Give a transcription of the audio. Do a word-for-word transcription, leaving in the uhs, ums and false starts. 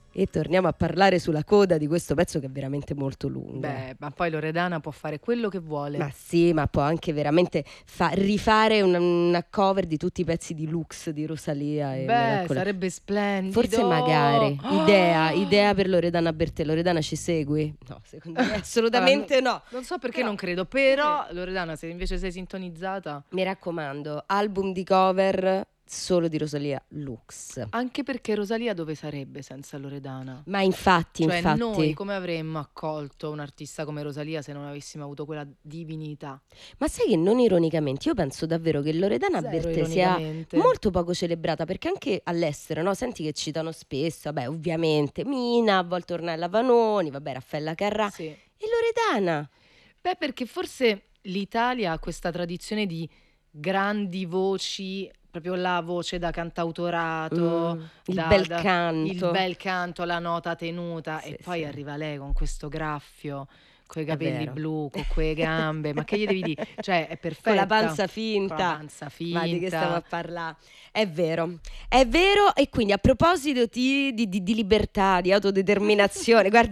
E torniamo a parlare sulla coda di questo pezzo che è veramente molto lungo. Beh, ma poi Loredana può fare quello che vuole. Ma sì, ma può anche veramente fa- rifare una, una cover di tutti i pezzi di Lux di Rosalia e Beh, Melancolia. sarebbe splendido. Forse magari, Ah! idea, idea per Loredana Bertè. Loredana, ci segui? No, secondo me assolutamente Allora, no. Non so perché Però- non credo, però Loredana, se invece sei sintonizzata, Mi raccomando, album di cover solo di Rosalia Lux. anche perché Rosalia dove sarebbe senza Loredana? Ma infatti, Cioè infatti. noi come avremmo accolto un artista come Rosalia se non avessimo avuto quella divinità? Ma sai che non ironicamente, io penso davvero che Loredana Zero Bertè sia ironicamente. molto poco celebrata, perché anche all'estero, no? Senti che citano spesso, vabbè, ovviamente Mina, a volte Ornella Vanoni, vabbè, Raffaella Carrà Sì. e Loredana. Beh, perché forse l'Italia ha questa tradizione di grandi voci, proprio la voce da cantautorato, Mm, il da- bel da- canto. il bel canto, la nota tenuta, Sì, e poi sì. arriva lei con questo graffio, coi capelli vero. blu, con quelle gambe, ma che gli devi dire? Cioè, è perfetta. Con la panza Con finta. la panza Ma di che stiamo a finta. parlare? È vero, è vero. E quindi a proposito di, di- di- di libertà, di autodeterminazione, guarda.